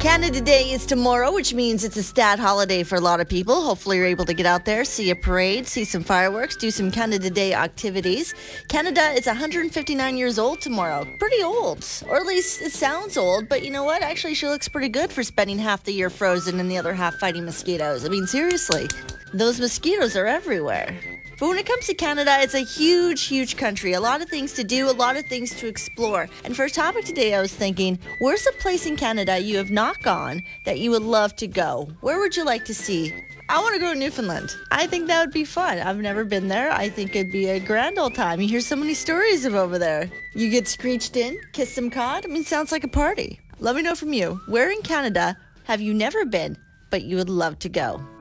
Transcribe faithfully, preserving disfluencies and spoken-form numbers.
Canada Day is tomorrow, which means it's a stat holiday for a lot of people. Hopefully you're able to get out there, see a parade, see some fireworks, do some Canada Day activities. Canada is one hundred fifty-nine years old tomorrow. Pretty old, or at least it sounds old, but you know what? Actually, she looks pretty good for spending half the year frozen and the other half fighting mosquitoes. I mean, seriously, those mosquitoes are everywhere. But when it comes to Canada, it's a huge, huge country. A lot of things to do, a lot of things to explore. And for a topic today, I was thinking, where's a place in Canada you have not gone that you would love to go? Where would you like to see? I want to go to Newfoundland. I think that would be fun. I've never been there. I think it'd be a grand old time. You hear so many stories of over there. You get screeched in, kiss some cod. I mean, sounds like a party. Let me know from you. Where in Canada have you never been, but you would love to go?